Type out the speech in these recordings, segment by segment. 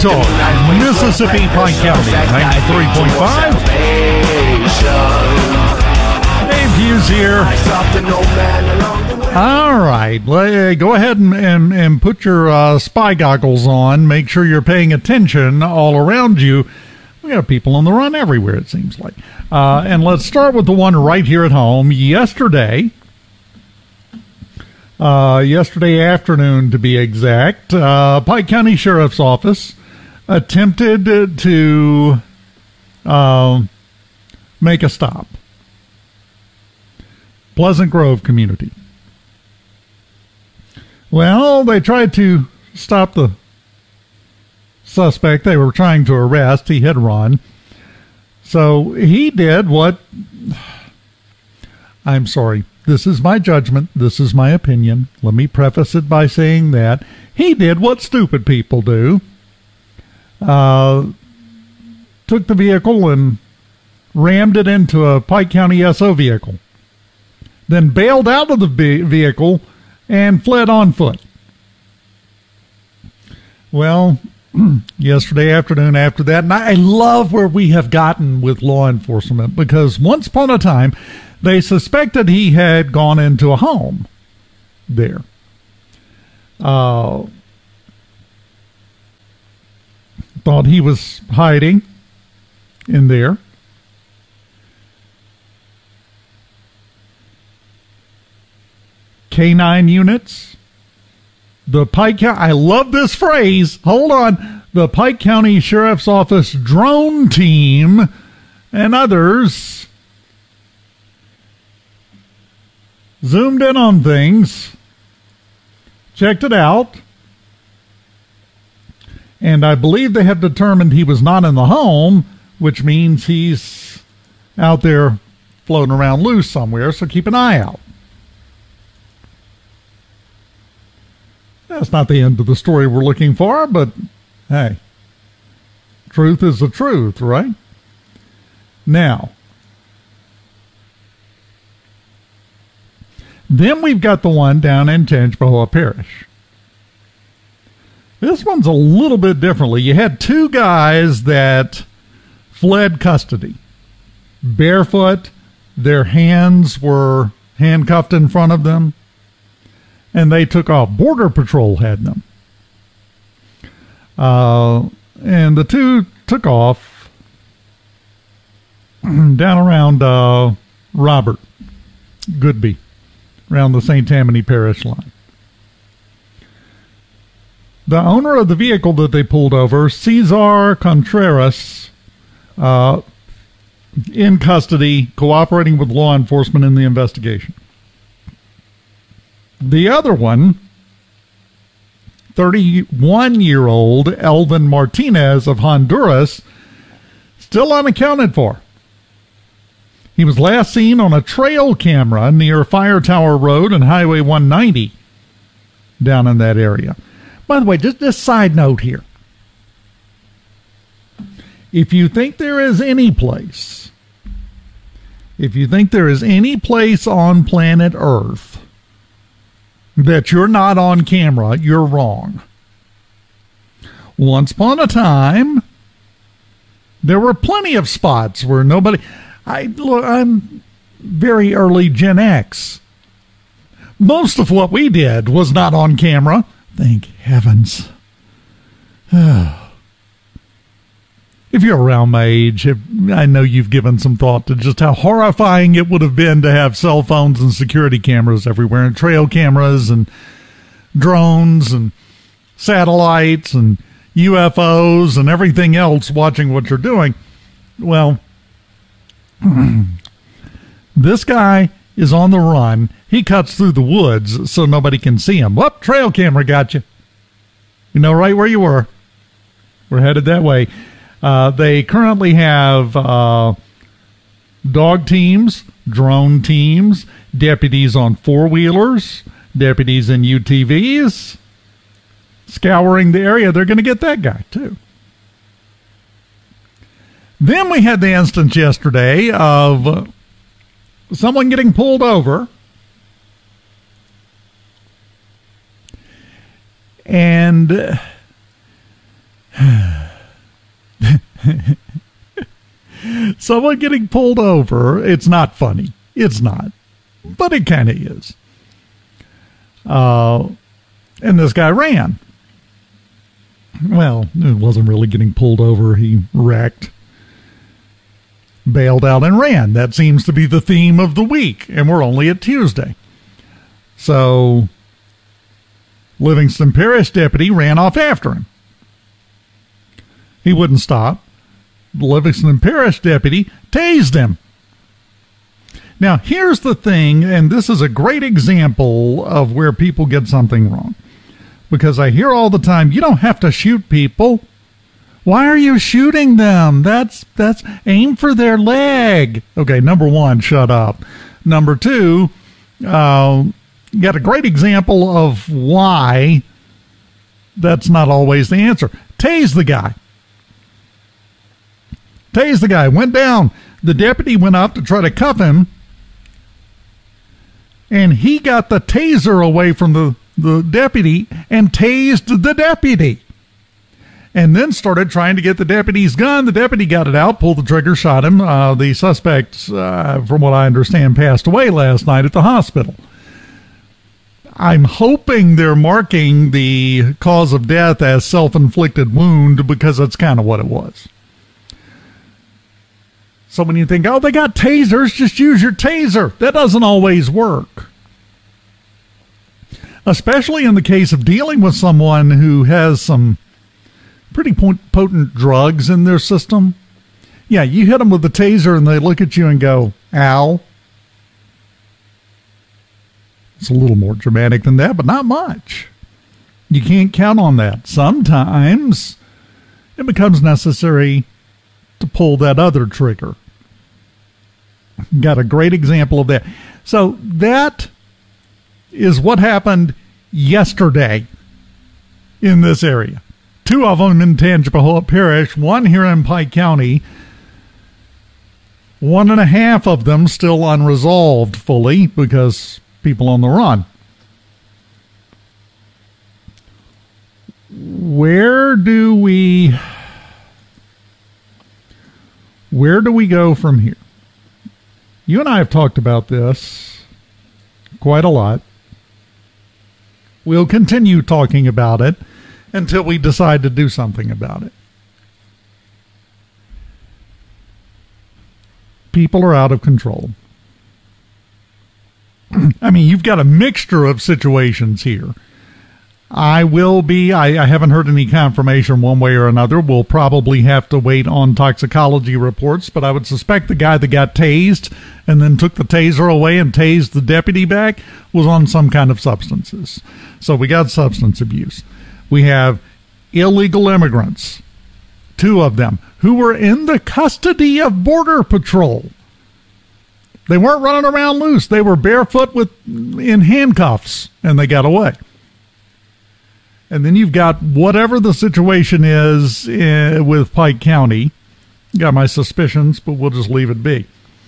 Talk, Mississippi, Pike County, 93.5. Dave Hughes here. All right, go ahead and put your spy goggles on. Make sure you're paying attention all around you. We got people on the run everywhere, it seems like. And let's start with the one right here at home. Yesterday afternoon, to be exact, Pike County Sheriff's Office attempted to make a stop. Pleasant Grove community. Well, they tried to stop the suspect they were trying to arrest. He had run. So he did what... I'm sorry. This is my judgment. This is my opinion. Let me preface it by saying that he did what stupid people do. Took the vehicle and rammed it into a Pike County SO vehicle. Then bailed out of the vehicle and fled on foot. Well, yesterday afternoon after that, and I love where we have gotten with law enforcement, because once upon a time, they suspected he had gone into a home there. Thought he was hiding in there. K9 units. The Pike County, I love this phrase. Hold on. The Pike County Sheriff's Office drone team and others zoomed in on things, checked it out, and I believe they have determined he was not in the home, which means he's out there floating around loose somewhere, so keep an eye out. That's not the end of the story we're looking for, but hey, truth is the truth, right? Now, then we've got the one down in Tangipahoa Parish. This one's a little bit differently. You had two guys that fled custody. Barefoot, their hands were handcuffed in front of them, and they took off. Border Patrol had them. And the two took off down around Robert Goodby, around the St. Tammany Parish line. The owner of the vehicle that they pulled over, Cesar Contreras, in custody, cooperating with law enforcement in the investigation. The other one, 31-year-old Elvin Martinez of Honduras, still unaccounted for. He was last seen on a trail camera near Fire Tower Road and Highway 190 down in that area. By the way, just a side note here. If you think there is any place on planet Earth that you're not on camera, you're wrong. Once upon a time, there were plenty of spots where nobody... I'm very early Gen X. Most of what we did was not on camera. Thank heavens. If you're around my age, I know you've given some thought to just how horrifying it would have been to have cell phones and security cameras everywhere, and trail cameras and drones and satellites and UFOs and everything else watching what you're doing. Well, this guy is on the run. He cuts through the woods so nobody can see him. Whoop, trail camera got you. You know right where you were. We're headed that way. They currently have dog teams, drone teams, deputies on four-wheelers, deputies in UTVs, scouring the area. They're going to get that guy, too. Then we had the instance yesterday of someone getting pulled over, and Someone getting pulled over, it's not funny. It's not. But it kind of is. And this guy ran. Well, it wasn't really getting pulled over. He wrecked, bailed out, and ran. That seems to be the theme of the week, and we're only at Tuesday. So, Livingston Parish deputy ran off after him. He wouldn't stop. The Livingston Parish deputy tased him. Now, here's the thing, and this is a great example of where people get something wrong. Because I hear all the time, you don't have to shoot people. Why are you shooting them? That's aim for their leg. Okay, number one, shut up. Number two, got a great example of why that's not always the answer. Tase the guy. Tase the guy. Went down. The deputy went up to try to cuff him, and he got the taser away from the deputy and tased the deputy. And then started trying to get the deputy's gun. The deputy got it out, pulled the trigger, shot him. The suspect, from what I understand, passed away last night at the hospital. I'm hoping they're marking the cause of death as self-inflicted wound, because that's kind of what it was. So when you think, oh, they got tasers, just use your taser. That doesn't always work. Especially in the case of dealing with someone who has some pretty potent drugs in their system. Yeah, you hit them with the taser and they look at you and go, ow. It's a little more dramatic than that, but not much. You can't count on that. Sometimes it becomes necessary to pull that other trigger. Got a great example of that. So that is what happened yesterday in this area. Two of them in Tangipahoa Parish, one here in Pike County. 1.5 of them still unresolved fully because people on the run. Where do we go from here? You and I have talked about this quite a lot. We'll continue talking about it until we decide to do something about it. People are out of control. I mean, you've got a mixture of situations here. I haven't heard any confirmation one way or another. We'll probably have to wait on toxicology reports, but I would suspect the guy that got tased and then took the taser away and tased the deputy back was on some kind of substances. So we got substance abuse. We have illegal immigrants, 2 of them, who were in the custody of Border Patrol. They weren't running around loose. They were barefoot in handcuffs, and they got away. And then you've got whatever the situation is with Pike County. Got my suspicions, but we'll just leave it be.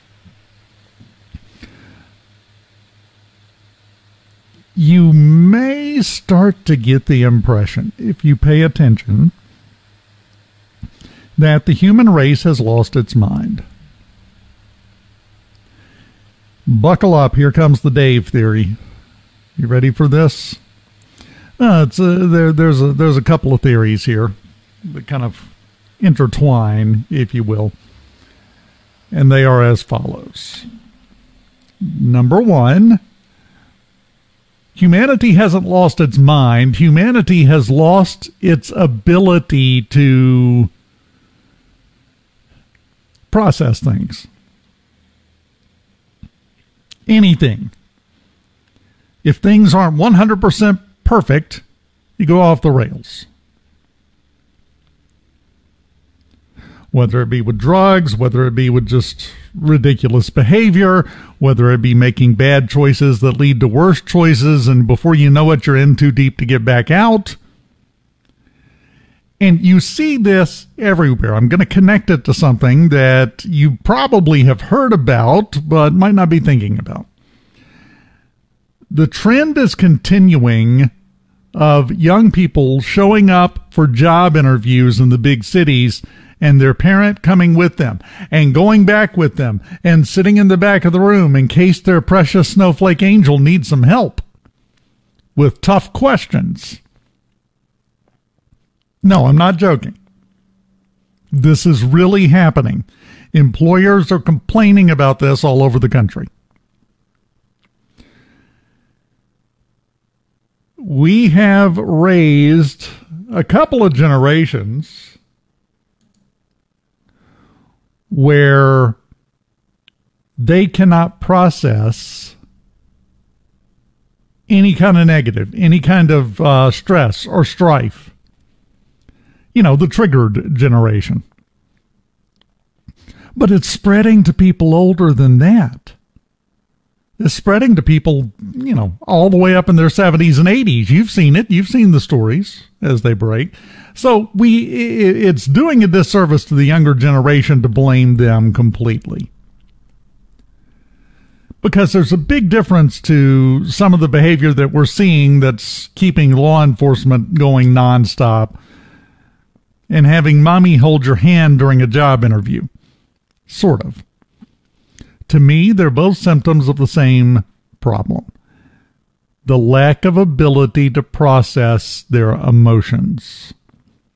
You may start to get the impression, if you pay attention, that the human race has lost its mind. Buckle up. Here comes the Dave theory. You ready for this? There's a couple of theories here that kind of intertwine, if you will, and they are as follows. Number 1, humanity hasn't lost its mind. Humanity has lost its ability to process things. Anything. If things aren't 100% perfect, you go off the rails. Whether it be with drugs, whether it be with just ridiculous behavior, whether it be making bad choices that lead to worse choices, and before you know it, you're in too deep to get back out. And you see this everywhere. I'm going to connect it to something that you probably have heard about, but might not be thinking about. The trend is continuing of young people showing up for job interviews in the big cities and their parent coming with them and going back with them and sitting in the back of the room in case their precious snowflake angel needs some help with tough questions. No, I'm not joking. This is really happening. Employers are complaining about this all over the country. We have raised a couple of generations where they cannot process any kind of negative, any kind of stress or strife. You know, the triggered generation. But it's spreading to people older than that. It's spreading to people, you know, all the way up in their 70s and 80s. You've seen it. You've seen the stories as they break. So it's doing a disservice to the younger generation to blame them completely. Because there's a big difference to some of the behavior that we're seeing that's keeping law enforcement going nonstop and having mommy hold your hand during a job interview. Sort of. To me, they're both symptoms of the same problem. The lack of ability to process their emotions.